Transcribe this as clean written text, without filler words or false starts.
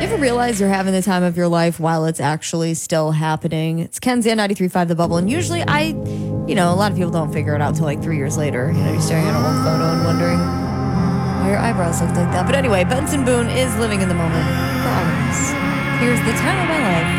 ever realize you're having the time of your life while it's actually still happening? It's Kenzie on 93.5 The Bubble, and usually a lot of people don't figure it out till like 3 years later. You're staring at an old photo and wondering why your eyebrows look like that. But anyway, Benson Boone is living in the moment for all of us. Here's The Time of My Life.